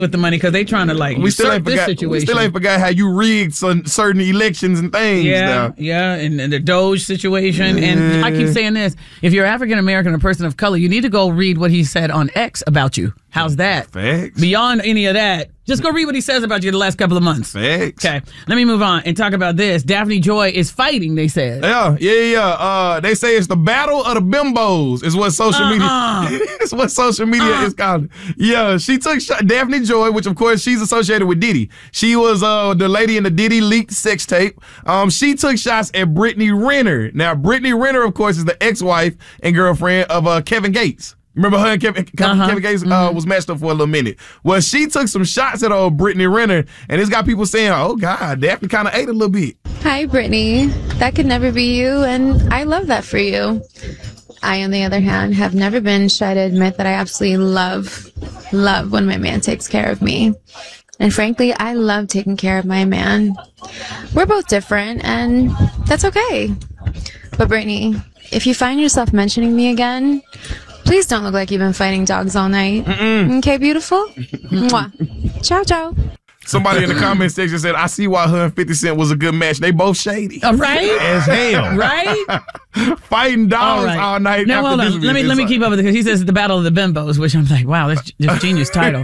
with the money because they trying to like usurp this situation. We still ain't forgot how you rigged certain elections and things. Yeah, and the Doge situation. And I keep saying this: if you're African American or a person of color, you need to go read what he said on X about you. How's that? Facts. Beyond any of that, just go read what he says about you the last couple of months. Facts. Okay, let me move on and talk about this. Daphne Joy is fighting, they said. Yeah. They say it's the battle of the bimbos is what social media it's what social media is called. Yeah, she took Daphne Joy, which of course she's associated with Diddy. She was the lady in the Diddy leaked sex tape. She took shots at Brittany Renner. Now, Brittany Renner, of course, is the ex-wife and girlfriend of Kevin Gates. Remember her and Kevin Gates was matched up for a little minute. Well, she took some shots at old Brittany Renner, and it's got people saying, oh, God, Daphne kind of ate a little bit. Hi, Brittany. That could never be you, and I love that for you. I, on the other hand, have never been shy to admit that I absolutely love when my man takes care of me. And frankly, I love taking care of my man. We're both different, and that's okay. But Brittany, if you find yourself mentioning me again, please don't look like you've been fighting dogs all night. Okay, beautiful? Mwah. Ciao, ciao. Somebody in the comment section said, I see why her and 50 Cent was a good match. They both shady. Right? As hell. Right? Fighting dogs all night. Now, hold on. Let me keep up with it because he says it's the Battle of the Bimbos, which I'm like, wow, that's just genius title.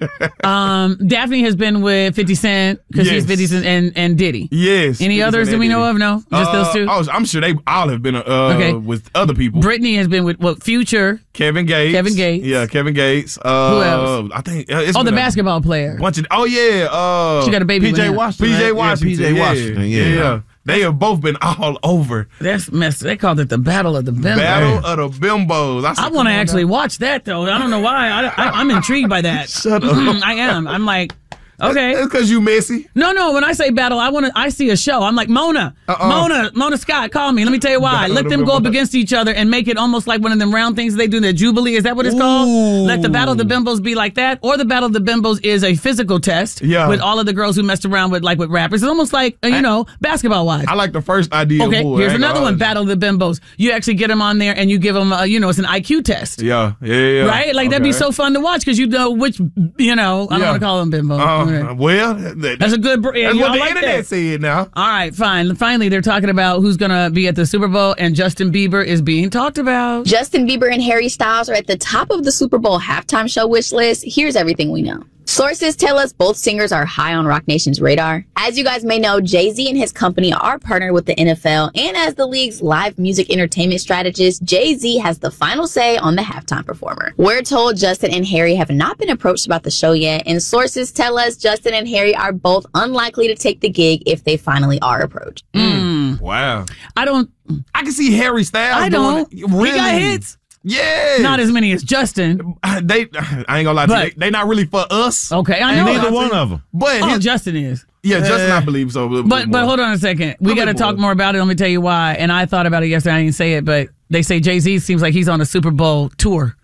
Daphne has been with 50 Cent because he's 50 Cent and Diddy. Yes. Any others that we know of? No? Just those two? I'm sure they all have been with other people. Brittany has been with Future. Kevin Gates. Yeah, Kevin Gates. Who else? I think the basketball player. She got a baby. PJ Washington. Yeah. They have both been all over. That's messed. They called it the Battle of the Bimbos. Battle of the Bimbos. I want to actually watch that, though. I don't know why. I'm intrigued by that. Shut up. I am. I'm like, okay. It's because you messy. No. When I say battle, I see a show. I'm like, Mona Scott, call me. Let me tell you why. Let them go up against each other and make it almost like one of them round things they do in the Jubilee. Is that what it's called? Let the Battle of the Bimbos be like that. Or the Battle of the Bimbos is a physical test with all of the girls who messed around with rappers. It's almost like, basketball wise. I like the first idea. Okay, here's another one, Battle of the Bimbos. You actually get them on there and you give them, it's an IQ test. Yeah. Right? Like, that'd be so fun to watch because you know which, I don't want to call them bimbos. Well, that's a good. That's what the internet said now. All right, fine. Finally, they're talking about who's going to be at the Super Bowl, and Justin Bieber is being talked about. Justin Bieber and Harry Styles are at the top of the Super Bowl halftime show wish list. Here's everything we know. Sources tell us both singers are high on Roc Nation's radar. As you guys may know, Jay-Z and his company are partnered with the NFL, and as the league's live music entertainment strategist, Jay-Z has the final say on the halftime performer. We're told Justin and Harry have not been approached about the show yet, and sources tell us Justin and Harry are both unlikely to take the gig if they finally are approached. Wow. I can see Harry Styles. Really? He got hits. Yeah, not as many as Justin. I ain't gonna lie to you. They not really for us. Okay, I know. Neither one of them. But Justin is. Yeah, Justin, I believe so. But hold on a second. We got to talk more about it. Let me tell you why. And I thought about it yesterday. I didn't say it, but they say Jay-Z seems like he's on a Super Bowl tour.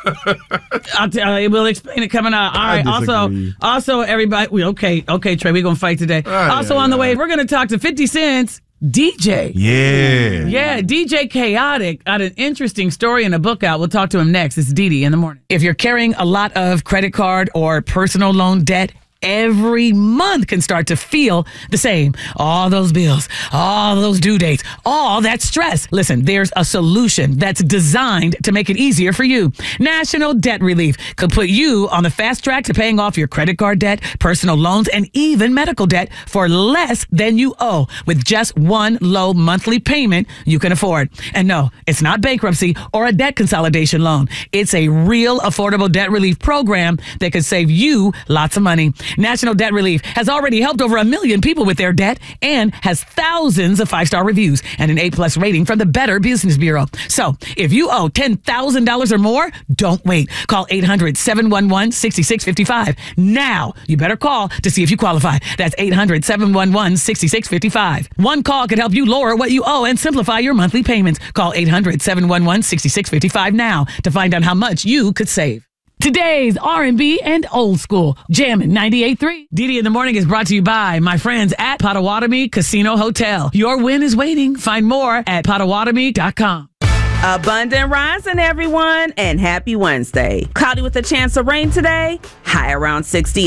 We'll explain it coming out. All right. Also, everybody. Okay, Trey. We're gonna fight today. On the way, we're gonna talk to 50 Cent's DJ. Yeah, DJ Chaotic got an interesting story and a book out. We'll talk to him next. It's Didi in the morning. If you're carrying a lot of credit card or personal loan debt, every month can start to feel the same. All those bills, all those due dates, all that stress. Listen, there's a solution that's designed to make it easier for you. National Debt Relief could put you on the fast track to paying off your credit card debt, personal loans, and even medical debt for less than you owe with just one low monthly payment you can afford. And no, it's not bankruptcy or a debt consolidation loan. It's a real affordable debt relief program that could save you lots of money. National Debt Relief has already helped over 1 million people with their debt and has thousands of 5-star reviews and an A+ rating from the Better Business Bureau. So if you owe $10,000 or more, don't wait. Call 800-711-6655. Now, you better call to see if you qualify. That's 800-711-6655. One call could help you lower what you owe and simplify your monthly payments. Call 800-711-6655 now to find out how much you could save. Today's R&B and old school. Jammin' 98.3. Didi in the Morning is brought to you by my friends at Potawatomi Casino Hotel. Your win is waiting. Find more at Potawatomi.com. Abundant rising, everyone, and happy Wednesday. Cloudy with a chance of rain today, high around 60.